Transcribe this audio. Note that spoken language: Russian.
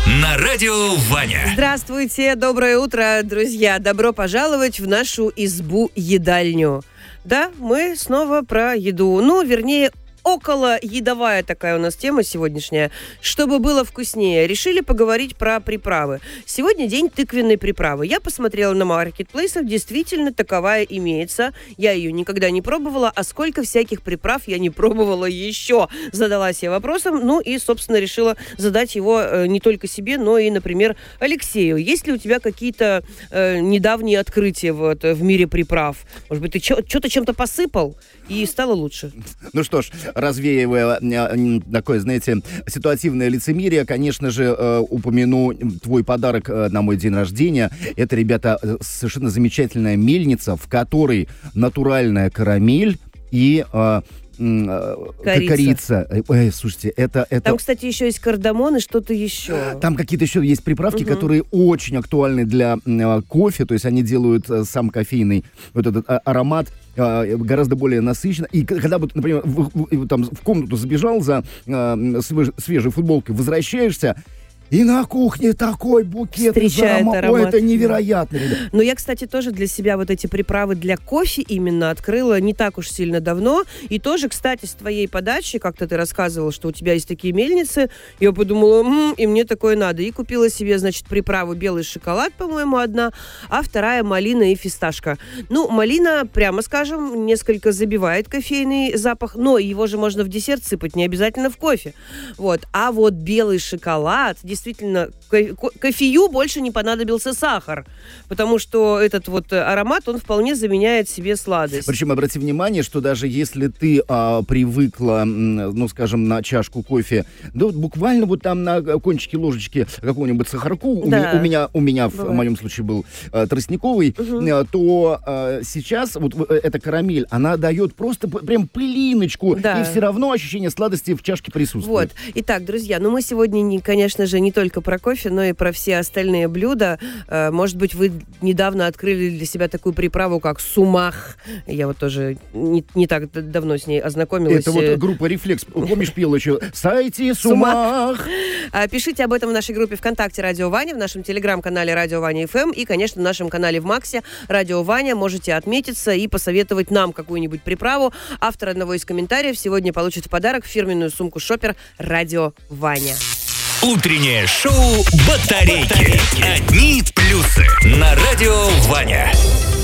на радио Ваня. Здравствуйте, доброе утро, друзья. Добро пожаловать в нашу избу-едальню. Да, мы снова про еду. Вернее, около едовая такая у нас тема сегодняшняя. Чтобы было вкуснее, решили поговорить про приправы. Сегодня день тыквенной приправы. Я посмотрела на маркетплейсах, действительно таковая имеется. Я ее никогда не пробовала, а сколько всяких приправ я не пробовала еще. Задалась я вопросом, и, собственно, решила задать его не только себе, но и, например, Алексею. Есть ли у тебя какие-то недавние открытия в мире приправ? Может быть, ты что-то чем-то посыпал и стало лучше? Ну что ж, развеивая такое, знаете, ситуативное лицемерие, конечно же, упомяну твой подарок на мой день рождения. Это, ребята, совершенно замечательная мельница, в которой натуральная карамель и корица. Слушайте, это... Там, кстати, еще есть кардамон и что-то еще. Там какие-то еще есть приправки, которые очень актуальны для кофе, то есть они делают сам кофейный вот этот аромат гораздо более насыщенно. И когда, например, в комнату забежал за свежей футболкой, возвращаешься, и на кухне такой букет из аромата. Ой, это невероятно, ребят. Но я, кстати, тоже для себя вот эти приправы для кофе именно открыла не так уж сильно давно. И тоже, кстати, с твоей подачи, как-то ты рассказывала, что у тебя есть такие мельницы, я подумала, и мне такое надо. И купила себе, значит, приправу белый шоколад, по-моему, одна, а вторая малина и фисташка. Малина, прямо скажем, несколько забивает кофейный запах, но его же можно в десерт сыпать, не обязательно в кофе. А вот белый шоколад, действительно, кофею больше не понадобился сахар, потому что этот аромат, он вполне заменяет себе сладость. Причем обрати внимание, что даже если ты привыкла, скажем, на чашку кофе, буквально там на кончике ложечки какого-нибудь сахарку, да. у меня в моем случае был тростниковый, то сейчас эта карамель, она дает просто прям пылиночку, и все равно ощущение сладости в чашке присутствует. Итак, друзья, мы сегодня, конечно же, не только про кофе, но и про все остальные блюда. Может быть, вы недавно открыли для себя такую приправу, как сумах. Я тоже не так давно с ней ознакомилась. Это группа «Рефлекс». Помнишь, пела еще «Сайте сумах». Пишите об этом в нашей группе ВКонтакте «Радио Ваня», в нашем телеграм-канале «Радио Ваня ФМ» и, конечно, в нашем канале в Максе «Радио Ваня». Можете отметиться и посоветовать нам какую-нибудь приправу. Автор одного из комментариев сегодня получит в подарок фирменную сумку «Шоппер» «Радио Ваня». Утреннее шоу «Батарейки». Одни плюсы на радио Ваня.